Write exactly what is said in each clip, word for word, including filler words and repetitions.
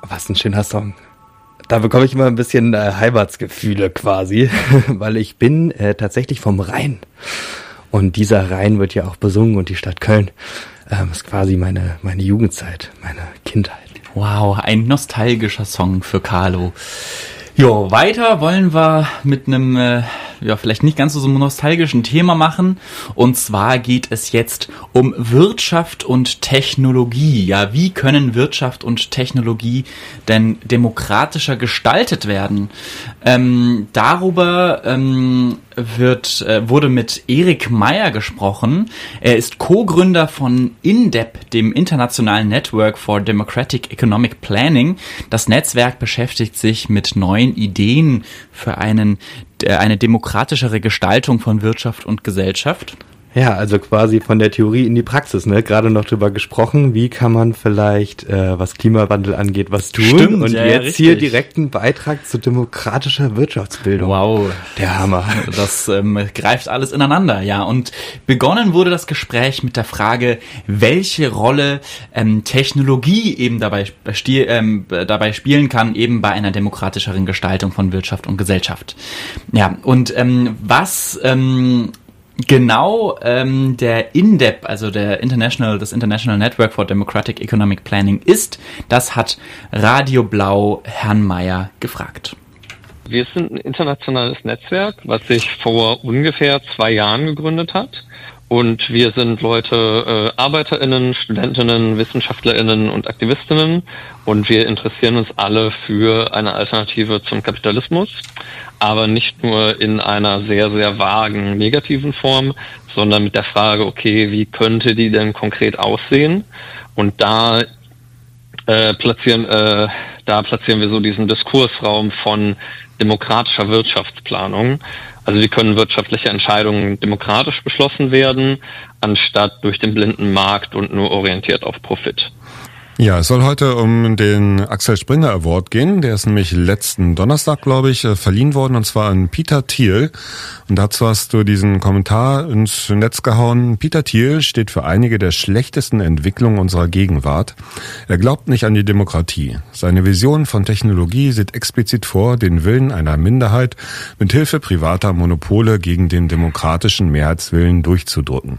Was ein schöner Song. Da bekomme ich immer ein bisschen äh, Heimatsgefühle quasi, weil ich bin äh, tatsächlich vom Rhein. Und dieser Rhein wird ja auch besungen und die Stadt Köln ähm, ist quasi meine, meine Jugendzeit, meine Kindheit. Wow, ein nostalgischer Song für Carlo. Jo, weiter wollen wir mit einem, äh, ja, vielleicht nicht ganz so, so nostalgischen Thema machen. Und zwar geht es jetzt um Wirtschaft und Technologie. Ja, wie können Wirtschaft und Technologie denn demokratischer gestaltet werden? Ähm, darüber ähm, wird, äh, wurde mit Erik Meyer gesprochen. Er ist Co-Gründer von I N D E P, dem Internationalen Network for Democratic Economic Planning. Das Netzwerk beschäftigt sich mit neuen Ideen für einen, äh, eine demokratischere Gestaltung von Wirtschaft und Gesellschaft. Ja, also quasi von der Theorie in die Praxis, ne? Gerade noch drüber gesprochen, wie kann man vielleicht, äh, was Klimawandel angeht, was tun? Stimmt, und ja, jetzt ja, hier direkt einen Beitrag zu demokratischer Wirtschaftsbildung. Wow. Der Hammer. Das ähm, greift alles ineinander, ja. Und begonnen wurde das Gespräch mit der Frage, welche Rolle ähm, Technologie eben dabei, stie- ähm, dabei spielen kann, eben bei einer demokratischeren Gestaltung von Wirtschaft und Gesellschaft. Ja, und ähm, was... Ähm, Genau, ähm, der I N D E P, also der International, das International Network for Democratic Economic Planning ist, das hat Radio Blau Herrn Meyer gefragt. Wir sind ein internationales Netzwerk, was sich vor ungefähr zwei Jahren gegründet hat. Und wir sind Leute, äh, ArbeiterInnen, StudentInnen, WissenschaftlerInnen und AktivistInnen. Und wir interessieren uns alle für eine Alternative zum Kapitalismus. Aber nicht nur in einer sehr, sehr vagen negativen Form, sondern mit der Frage, okay, wie könnte die denn konkret aussehen? Und da äh, platzieren, äh, da platzieren wir so diesen Diskursraum von demokratischer Wirtschaftsplanung. Also wie können wirtschaftliche Entscheidungen demokratisch beschlossen werden, anstatt durch den blinden Markt und nur orientiert auf Profit. Ja, es soll heute um den Axel Springer Award gehen. Der ist nämlich letzten Donnerstag, glaube ich, verliehen worden, und zwar an Peter Thiel. Und dazu hast du diesen Kommentar ins Netz gehauen. Peter Thiel steht für einige der schlechtesten Entwicklungen unserer Gegenwart. Er glaubt nicht an die Demokratie. Seine Vision von Technologie sieht explizit vor, den Willen einer Minderheit mit Hilfe privater Monopole gegen den demokratischen Mehrheitswillen durchzudrücken.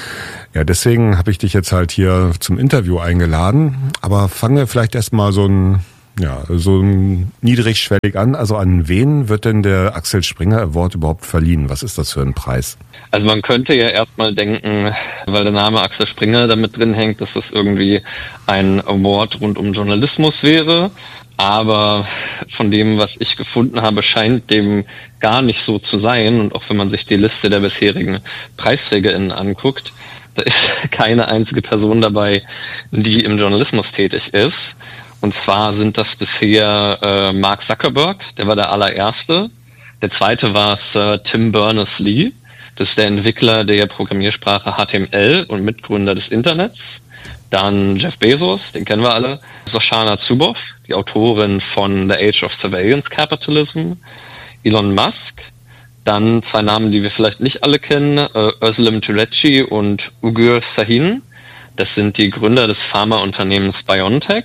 Ja, deswegen habe ich dich jetzt halt hier zum Interview eingeladen. Aber fangen wir vielleicht erstmal so ein, ja, so ein niedrigschwellig an. Also an wen wird denn der Axel Springer Award überhaupt verliehen? Was ist das für ein Preis? Also man könnte ja erstmal denken, weil der Name Axel Springer damit drin hängt, dass das irgendwie ein Award rund um Journalismus wäre. Aber von dem, was ich gefunden habe, scheint dem gar nicht so zu sein. Und auch wenn man sich die Liste der bisherigen PreisträgerInnen anguckt, da ist keine einzige Person dabei, die im Journalismus tätig ist. Und zwar sind das bisher äh, Mark Zuckerberg, der war der allererste. Der zweite war Sir Tim Berners-Lee, das ist der Entwickler der Programmiersprache H T M L und Mitgründer des Internets. Dann Jeff Bezos, den kennen wir alle. Shoshana Zuboff, die Autorin von The Age of Surveillance Capitalism. Elon Musk. Dann zwei Namen, die wir vielleicht nicht alle kennen, äh, Özlem Türeci und Ugur Sahin. Das sind die Gründer des Pharmaunternehmens BioNTech.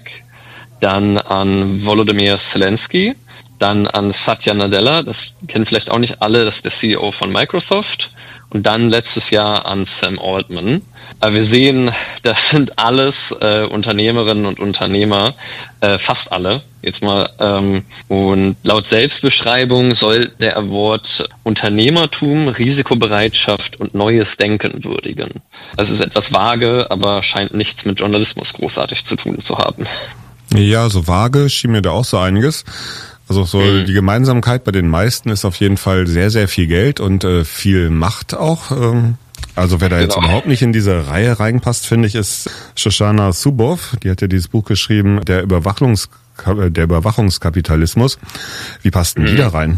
Dann an Volodymyr Zelensky. Dann an Satya Nadella, das kennen vielleicht auch nicht alle, das ist der C E O von Microsoft. Und dann letztes Jahr an Sam Altman. Aber wir sehen, das sind alles äh, Unternehmerinnen und Unternehmer, äh, fast alle, jetzt mal. Ähm, und laut Selbstbeschreibung soll der Award Unternehmertum, Risikobereitschaft und neues Denken würdigen. Also es ist etwas vage, aber scheint nichts mit Journalismus großartig zu tun zu haben. Ja, so vage schien mir da auch so einiges. Also so mhm. die Gemeinsamkeit bei den meisten ist auf jeden Fall sehr, sehr viel Geld und äh, viel Macht auch. Ähm, also wer da jetzt genau. überhaupt nicht in diese Reihe reinpasst, finde ich, ist Shoshana Zuboff. Die hat ja dieses Buch geschrieben, der Überwachungs der Überwachungskapitalismus. Wie passt denn mhm. die da rein?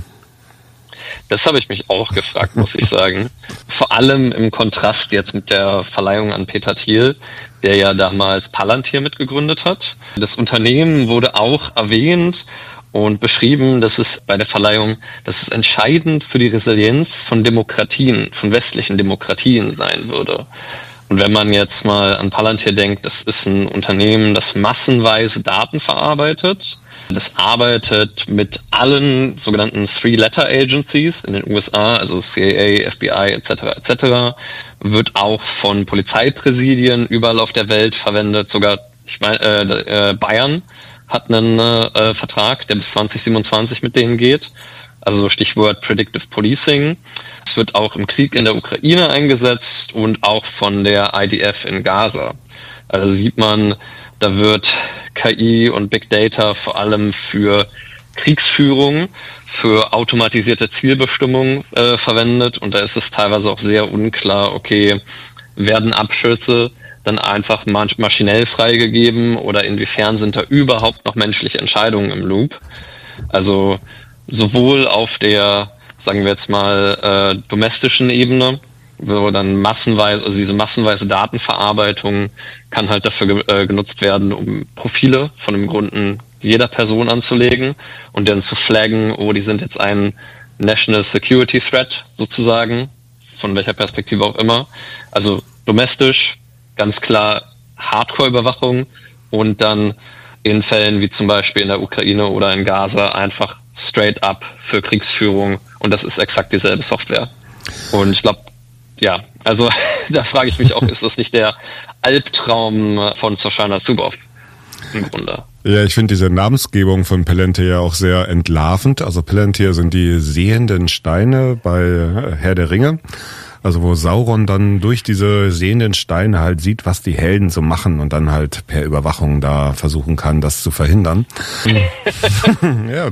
Das habe ich mich auch gefragt, muss ich sagen. Vor allem im Kontrast jetzt mit der Verleihung an Peter Thiel, der ja damals Palantir mitgegründet hat. Das Unternehmen wurde auch erwähnt und beschrieben, dass es bei der Verleihung, dass es entscheidend für die Resilienz von Demokratien, von westlichen Demokratien sein würde. Und wenn man jetzt mal an Palantir denkt, das ist ein Unternehmen, das massenweise Daten verarbeitet. Das arbeitet mit allen sogenannten Three-Letter-Agencies in den U S A, also C I A, F B I et cetera et cetera, wird auch von Polizeipräsidien überall auf der Welt verwendet. Sogar, ich meine, äh, äh, Bayern hat einen äh, Vertrag, der bis zwanzig siebenundzwanzig mit denen geht. Also Stichwort Predictive Policing. Es wird auch im Krieg in der Ukraine eingesetzt und auch von der I D F in Gaza. Also sieht man, da wird K I und Big Data vor allem für Kriegsführung, für automatisierte Zielbestimmung äh, verwendet. Und da ist es teilweise auch sehr unklar, okay, werden Abschüsse dann einfach maschinell freigegeben oder inwiefern sind da überhaupt noch menschliche Entscheidungen im Loop? Also sowohl auf der, sagen wir jetzt mal, äh, domestischen Ebene, wo dann massenweise, also diese massenweise Datenverarbeitung kann halt dafür ge- äh, genutzt werden, um Profile von dem Gründen jeder Person anzulegen und dann zu flaggen, oh, die sind jetzt ein National Security Threat sozusagen, von welcher Perspektive auch immer. Also domestisch, ganz klar Hardcore-Überwachung und dann in Fällen wie zum Beispiel in der Ukraine oder in Gaza einfach straight up für Kriegsführung und das ist exakt dieselbe Software. Und ich glaube, ja, also da frage ich mich auch, ist das nicht der Albtraum von Shoshana Zuboff im Grunde? Ja, ich finde diese Namensgebung von Palantir ja auch sehr entlarvend. Also Palantir sind die sehenden Steine bei Herr der Ringe. Also wo Sauron dann durch diese sehenden Steine halt sieht, was die Helden so machen und dann halt per Überwachung da versuchen kann, das zu verhindern. ja.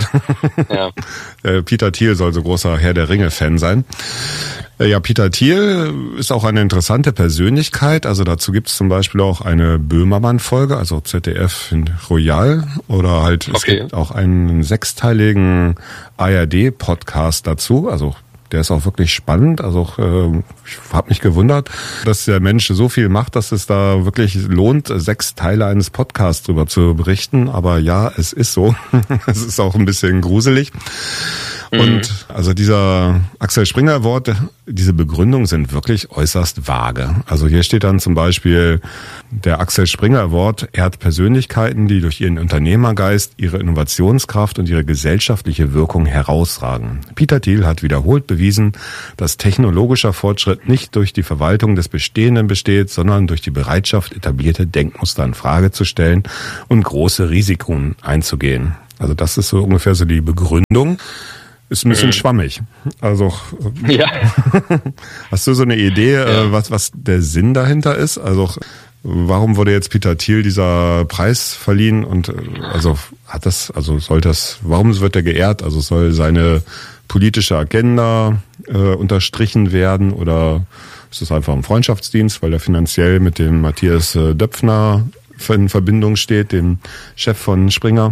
ja. Peter Thiel soll so großer Herr der Ringe-Fan sein. Ja, Peter Thiel ist auch eine interessante Persönlichkeit. Also dazu gibt es zum Beispiel auch eine Böhmermann-Folge, also Z D F Royal. Oder halt okay. Es gibt auch einen sechsteiligen A R D-Podcast dazu, also der ist auch wirklich spannend. Also äh, ich habe mich gewundert, dass der Mensch so viel macht, dass es da wirklich lohnt, sechs Teile eines Podcasts drüber zu berichten. Aber ja, es ist so. Es ist auch ein bisschen gruselig. Und also dieser Axel Springer Award, diese Begründungen sind wirklich äußerst vage. Also hier steht dann zum Beispiel, der Axel Springer Award ehrt Persönlichkeiten, die durch ihren Unternehmergeist, ihre Innovationskraft und ihre gesellschaftliche Wirkung herausragen. Peter Thiel hat wiederholt bewiesen, dass technologischer Fortschritt nicht durch die Verwaltung des Bestehenden besteht, sondern durch die Bereitschaft, etablierte Denkmuster in Frage zu stellen und große Risiken einzugehen. Also das ist so ungefähr so die Begründung. Ist ein bisschen mhm. schwammig. Also ja. Hast du so eine Idee, ja. was was der Sinn dahinter ist? Also warum wurde jetzt Peter Thiel dieser Preis verliehen und also hat das, also soll das, warum wird er geehrt? Also soll seine politische Agenda äh, unterstrichen werden oder ist das einfach ein Freundschaftsdienst, weil er finanziell mit dem Matthias äh, Döpfner in Verbindung steht, dem Chef von Springer?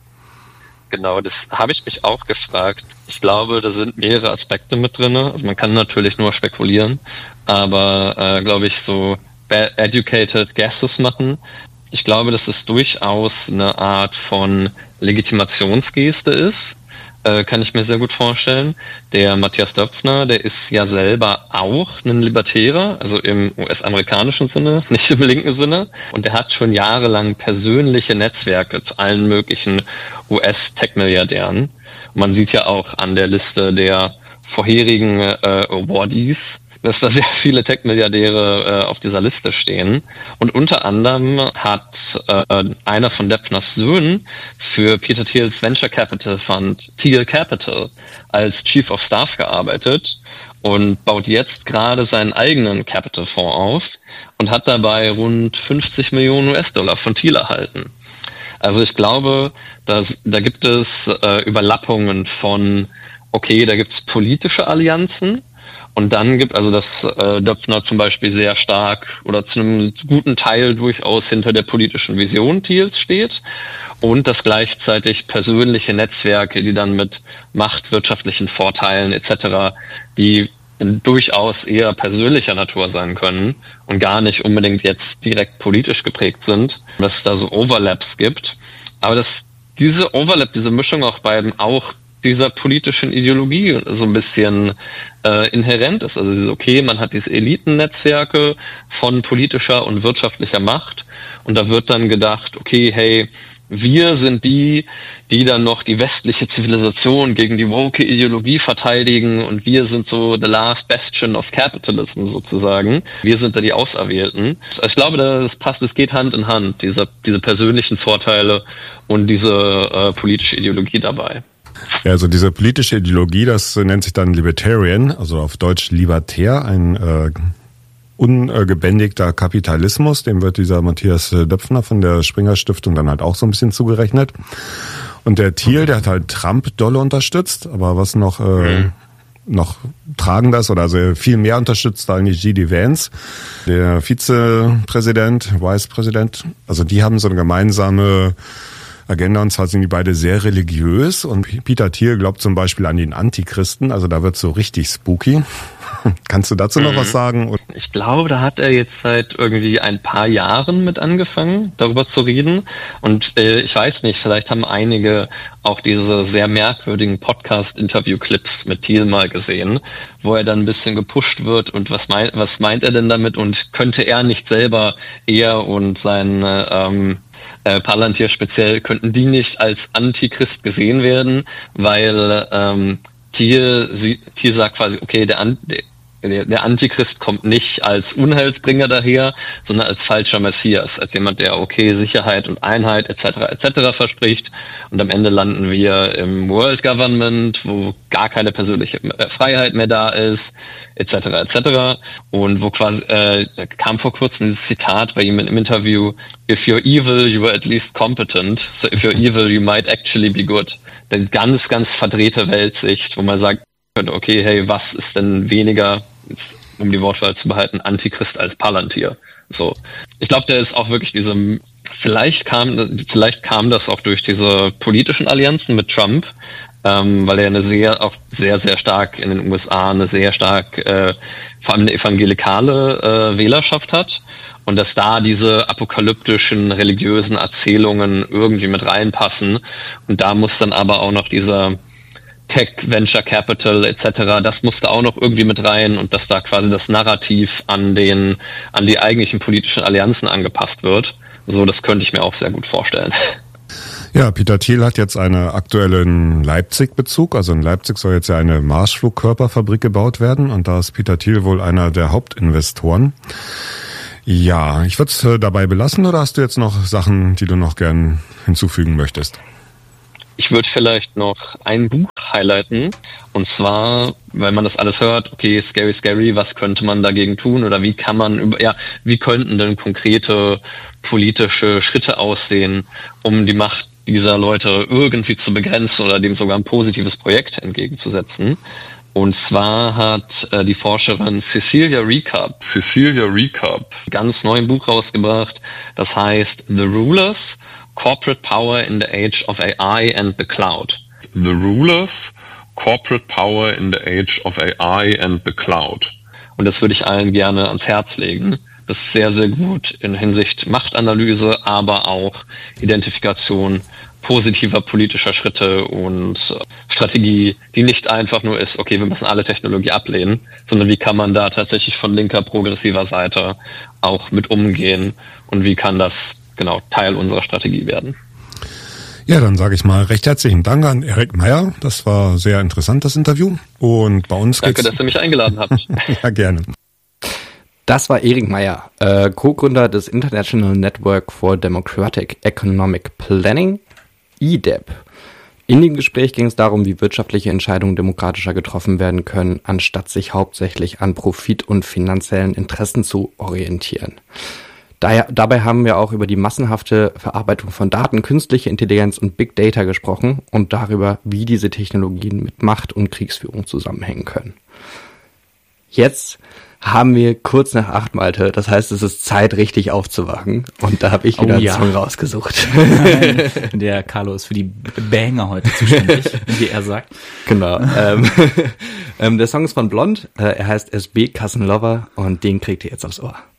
Genau, das habe ich mich auch gefragt. Ich glaube, da sind mehrere Aspekte mit drin. Also man kann natürlich nur spekulieren, aber äh, glaube ich so educated guesses machen. Ich glaube, dass es durchaus eine Art von Legitimationsgeste ist. Äh, kann ich mir sehr gut vorstellen. Der Matthias Döpfner, der ist ja selber auch ein Libertärer, also im U S-amerikanischen Sinne, nicht im linken Sinne. Und der hat schon jahrelang persönliche Netzwerke zu allen möglichen U S-Tech-Milliardären. Man sieht ja auch an der Liste der vorherigen äh, Awardees, dass da sehr viele Tech-Milliardäre äh, auf dieser Liste stehen. Und unter anderem hat äh, einer von Döpfners Söhnen für Peter Thiels Venture Capital Fund, Thiel Capital, als Chief of Staff gearbeitet und baut jetzt gerade seinen eigenen Capital-Fonds auf und hat dabei rund fünfzig Millionen U S-Dollar von Thiel erhalten. Also ich glaube, dass, da gibt es äh, Überlappungen von, okay, da gibt es politische Allianzen, und dann gibt also, dass äh, Döpfner zum Beispiel sehr stark oder zu einem guten Teil durchaus hinter der politischen Vision Thiels steht und dass gleichzeitig persönliche Netzwerke, die dann mit Macht, wirtschaftlichen Vorteilen et cetera, die durchaus eher persönlicher Natur sein können und gar nicht unbedingt jetzt direkt politisch geprägt sind, dass es da so Overlaps gibt. Aber dass diese Overlap, diese Mischung auch beiden auch dieser politischen Ideologie so ein bisschen äh, inhärent ist. Also okay, man hat diese Elitennetzwerke von politischer und wirtschaftlicher Macht und da wird dann gedacht, okay, hey, wir sind die, die dann noch die westliche Zivilisation gegen die woke Ideologie verteidigen und wir sind so the last bastion of capitalism sozusagen. Wir sind da die Auserwählten. Also ich glaube, das passt, es geht Hand in Hand, diese, diese persönlichen Vorteile und diese äh, politische Ideologie dabei. Ja, also diese politische Ideologie, das nennt sich dann Libertarian, also auf Deutsch libertär, ein äh, ungebändigter Kapitalismus, dem wird dieser Matthias Döpfner von der Springer Stiftung dann halt auch so ein bisschen zugerechnet. Und der Thiel, der hat halt Trump dolle unterstützt, aber was noch äh, mhm. noch tragender ist oder also viel mehr unterstützt eigentlich J D Vance, der Vizepräsident, Vicepräsident. Also die haben so eine gemeinsame Agenda, und zwar sind die beide sehr religiös und Peter Thiel glaubt zum Beispiel an den Antichristen, also da wird so richtig spooky. Kannst du dazu noch mhm. was sagen? Ich glaube, da hat er jetzt seit irgendwie ein paar Jahren mit angefangen, darüber zu reden. Und äh, ich weiß nicht, vielleicht haben einige auch diese sehr merkwürdigen Podcast-Interview-Clips mit Thiel mal gesehen, wo er dann ein bisschen gepusht wird und was meint, was meint er denn damit und könnte er nicht selber, er und sein ähm, äh, Palantir speziell, könnten die nicht als Antichrist gesehen werden, weil ähm, Thiel, Thiel sagt quasi, okay, der, An, der, der Antichrist kommt nicht als Unheilsbringer daher, sondern als falscher Messias, als jemand, der okay Sicherheit und Einheit et cetera et cetera verspricht. Und am Ende landen wir im World Government, wo gar keine persönliche Freiheit mehr da ist, et cetera et cetera. Und wo quasi äh, kam vor kurzem dieses Zitat bei ihm im Interview: If you're evil, you are at least competent. So if you're evil, you might actually be good. Eine ganz, ganz verdrehte Weltsicht, wo man sagt, okay, hey, was ist denn weniger, um die Wortwahl zu behalten, Antichrist als Palantir? So. Ich glaube, der ist auch wirklich diese, vielleicht kam, vielleicht kam das auch durch diese politischen Allianzen mit Trump, ähm, weil er eine sehr, auch sehr, sehr stark in den U S A eine sehr stark, äh, vor allem eine evangelikale äh, Wählerschaft hat. Und dass da diese apokalyptischen, religiösen Erzählungen irgendwie mit reinpassen. Und da muss dann aber auch noch dieser Tech, Venture Capital et cetera, das musste auch noch irgendwie mit rein und dass da quasi das Narrativ an den, an die eigentlichen politischen Allianzen angepasst wird. So, das könnte ich mir auch sehr gut vorstellen. Ja, Peter Thiel hat jetzt einen aktuellen Leipzig-Bezug. Also in Leipzig soll jetzt ja eine Marschflugkörperfabrik gebaut werden und da ist Peter Thiel wohl einer der Hauptinvestoren. Ja, ich würde es dabei belassen, oder hast du jetzt noch Sachen, die du noch gern hinzufügen möchtest? Ich würde vielleicht noch ein Buch highlighten, und zwar, weil man das alles hört, okay, scary, scary, was könnte man dagegen tun oder wie kann man, ja, wie könnten denn konkrete politische Schritte aussehen, um die Macht dieser Leute irgendwie zu begrenzen oder dem sogar ein positives Projekt entgegenzusetzen. Und zwar hat äh, die Forscherin Cecilia Recap, Cecilia Recap, ganz neu ein Buch rausgebracht, das heißt The Rulers, Corporate Power in the Age of A I and the Cloud. The Rulers, Corporate Power in the Age of A I and the Cloud. Und das würde ich allen gerne ans Herz legen. Das ist sehr, sehr gut in Hinsicht Machtanalyse, aber auch Identifikation positiver politischer Schritte und Strategie, die nicht einfach nur ist, okay, wir müssen alle Technologie ablehnen, sondern wie kann man da tatsächlich von linker, progressiver Seite auch mit umgehen und wie kann das genau Teil unserer Strategie werden. Ja, dann sage ich mal recht herzlichen Dank an Erik Meyer. Das war sehr interessant, das Interview. Und bei uns Danke, geht's... dass ihr mich eingeladen habt. Ja, gerne. Das war Erik Meyer, äh, Co-Gründer des International Network for Democratic Economic Planning, I D E P. In dem Gespräch ging es darum, wie wirtschaftliche Entscheidungen demokratischer getroffen werden können, anstatt sich hauptsächlich an Profit und finanziellen Interessen zu orientieren. Daher, dabei haben wir auch über die massenhafte Verarbeitung von Daten, künstliche Intelligenz und Big Data gesprochen und darüber, wie diese Technologien mit Macht und Kriegsführung zusammenhängen können. Jetzt haben wir kurz nach acht, Malte. Das heißt, es ist Zeit, richtig aufzuwachen. Und da habe ich wieder oh, ja. einen Song rausgesucht. Nein, der Carlo ist für die Banger heute zuständig, wie er sagt. Genau. ähm, der Song ist von Blond. Er heißt S B Cousin Lover und den kriegt ihr jetzt aufs Ohr.